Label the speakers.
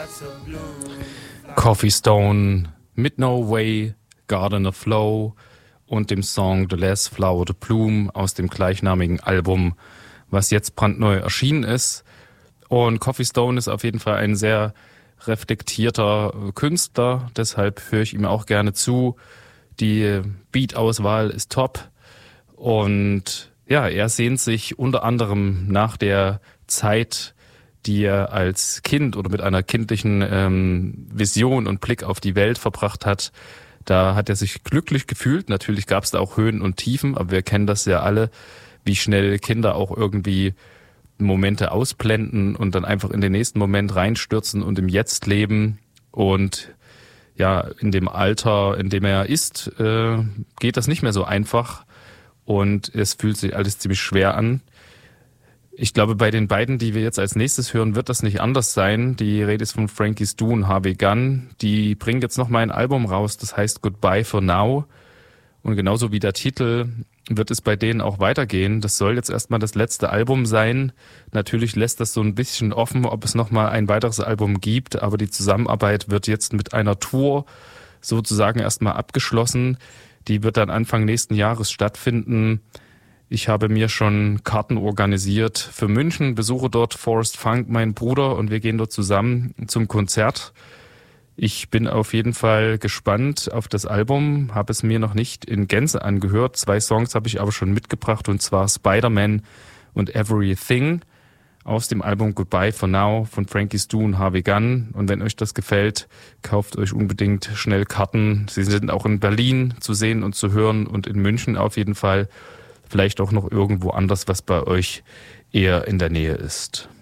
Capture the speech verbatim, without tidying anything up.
Speaker 1: Coffee Stone mit No Way, Garden of Flow und dem Song The Last Flower to Bloom aus dem gleichnamigen Album, was jetzt brandneu erschienen ist. Und Coffee Stone ist auf jeden Fall ein sehr reflektierter Künstler, deshalb höre ich ihm auch gerne zu. Die Beat-Auswahl ist top und ja, er sehnt sich unter anderem nach der Zeit, die er als Kind oder mit einer kindlichen ähm, Vision und Blick auf die Welt verbracht hat. Da hat er sich glücklich gefühlt. Natürlich gab es da auch Höhen und Tiefen, aber wir kennen das ja alle, wie schnell Kinder auch irgendwie Momente ausblenden und dann einfach in den nächsten Moment reinstürzen und im Jetzt leben. Und ja, in dem Alter, in dem er ist, äh, geht das nicht mehr so einfach und es fühlt sich alles ziemlich schwer an. Ich glaube, bei den beiden, die wir jetzt als nächstes hören, wird das nicht anders sein. Die Rede ist von Frankie Stu und Harvey Gunn. Die bringen jetzt noch mal ein Album raus, das heißt Goodbye for Now. Und genauso wie der Titel wird es bei denen auch weitergehen. Das soll jetzt erstmal das letzte Album sein. Natürlich lässt das so ein bisschen offen, ob es noch mal ein weiteres Album gibt. Aber die Zusammenarbeit wird jetzt mit einer Tour sozusagen erstmal abgeschlossen. Die wird dann Anfang nächsten Jahres stattfinden. Ich habe mir schon Karten organisiert für München, besuche dort Forrest Funk, mein Bruder, und wir gehen dort zusammen zum Konzert. Ich bin auf jeden Fall gespannt auf das Album, habe es mir noch nicht in Gänze angehört. Zwei Songs habe ich aber schon mitgebracht, und zwar Spider-Man und Everything aus dem Album Goodbye for Now von Frankie Stu und Harvey Gunn. Und wenn euch das gefällt, kauft euch unbedingt schnell Karten. Sie sind auch in Berlin zu sehen und zu hören und in München auf jeden Fall. Vielleicht auch noch irgendwo anders, was bei euch eher in der Nähe ist.